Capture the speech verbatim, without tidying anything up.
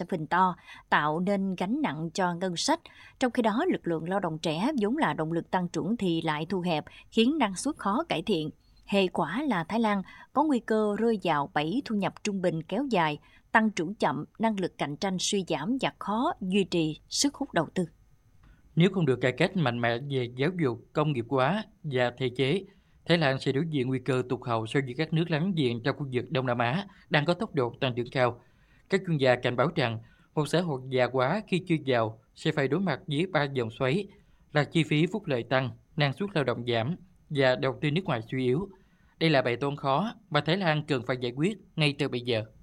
phình to, tạo nên gánh nặng cho ngân sách. Trong khi đó, lực lượng lao động trẻ vốn là động lực tăng trưởng thì lại thu hẹp, khiến năng suất khó cải thiện. Hệ quả là Thái Lan có nguy cơ rơi vào bẫy thu nhập trung bình kéo dài, tăng trưởng chậm, năng lực cạnh tranh suy giảm và khó duy trì sức hút đầu tư. Nếu không được cải cách mạnh mẽ về giáo dục, công nghiệp hóa và thể chế, Thái Lan sẽ đối diện nguy cơ tụt hậu so với các nước láng giềng trong khu vực Đông Nam Á đang có tốc độ tăng trưởng cao. Các chuyên gia cảnh báo rằng một xã hội già hóa khi chưa giàu sẽ phải đối mặt với ba dòng xoáy là chi phí phúc lợi tăng, năng suất lao động giảm và đầu tư nước ngoài suy yếu. Đây là bài toán khó mà Thái Lan cần phải giải quyết ngay từ bây giờ.